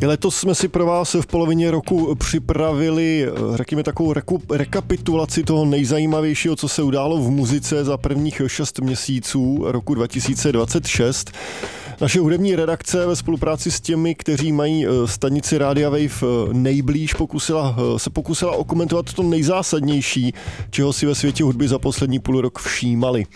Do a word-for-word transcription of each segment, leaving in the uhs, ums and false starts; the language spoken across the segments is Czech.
Letos jsme si pro vás v polovině roku připravili, řekněme, takovou reku, rekapitulaci toho nejzajímavějšího, co se událo v muzice za prvních šest měsíců roku dva tisíce dvacet šest. Naše hudební redakce ve spolupráci s těmi, kteří mají stanici Rádia Wave nejblíž, pokusila, se pokusila okomentovat to nejzásadnější, čeho si ve světě hudby za poslední půl rok všímali.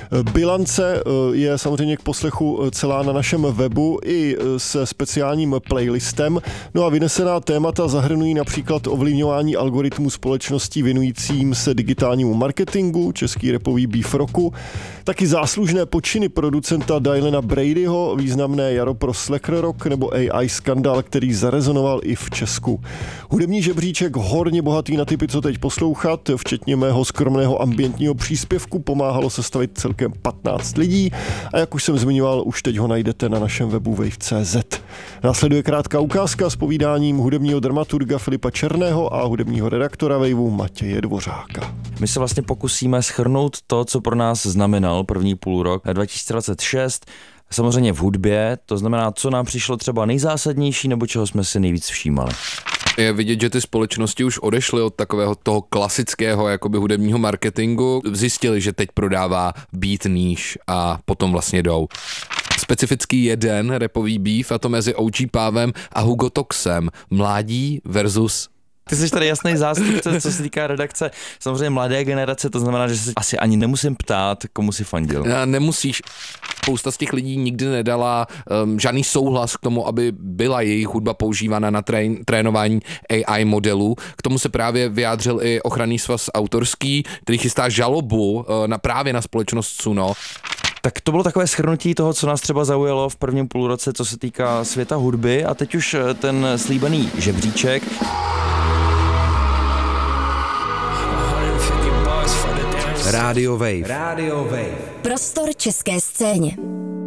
Bilance je samozřejmě k poslechu celá na našem webu i se speciálním playlistem. No a vynesená témata zahrnují například ovlivňování algoritmů společností věnujícím se digitálnímu marketingu, český rapový beef roku, taky záslužné počiny producenta Dylana Bradyho, významné jaro pro Slacker Rock nebo A I skandál, který zarezonoval i v Česku. Hudební žebříček horně bohatý na typy, co teď poslouchat, včetně mého skromného ambientního příspěvku, pomáhalo sestavit celkem patnáct lidí a jak už jsem zmiňoval, už teď ho najdete na našem webu wave tečka cé zet. Následuje krátká ukázka s povídáním hudebního dramaturga Filipa Černého a hudebního redaktora Waveu Matěje Dvořáka. My se vlastně pokusíme shrnout to, co pro nás znamenal první půlrok dva tisíce dvacet šest, samozřejmě v hudbě, to znamená, co nám přišlo třeba nejzásadnější nebo čeho jsme si nejvíc všímali. Je vidět, že ty společnosti už odešly od takového toho klasického jakoby hudebního marketingu, zjistili, že teď prodává beat níž a potom vlastně jdou. Specifický jeden rapový beef, a to mezi O G Pávem a Hugo Toxem. Mládí versus... Ty jsi tady jasný zástupce, co se týká redakce. Samozřejmě mladé generace, to znamená, že se asi ani nemusím ptát, komu si fandil. Nemusíš. Spousta z těch lidí nikdy nedala um, žádný souhlas k tomu, aby byla jejich hudba používána na trén, trénování A I modelů. K tomu se právě vyjádřil i ochranný svaz autorský, který chystá žalobu uh, na právě na společnost Suno. Tak to bylo takové shrnutí toho, co nás třeba zaujalo v prvním půlroce, co se týká světa hudby, a teď už ten slíbený žebříček. Rádio Wave. Rádio Wave. Prostor české scéně.